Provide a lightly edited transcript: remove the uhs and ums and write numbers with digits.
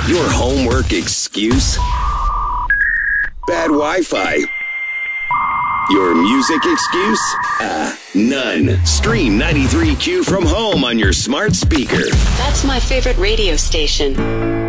Your homework excuse? Bad Wi-Fi. Your music excuse? None. Stream 93Q from home on your smart speaker. That's my favorite radio station.